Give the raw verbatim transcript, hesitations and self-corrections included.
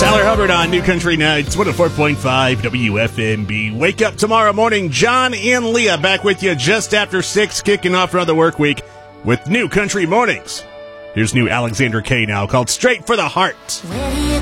Tyler Hubbard on New Country Nights, one oh four point five W F M B. Wake up tomorrow morning. John and Leah back with you just after six, kicking off another work week with New Country Mornings. Here's new Alexander K now called Straight for the Heart.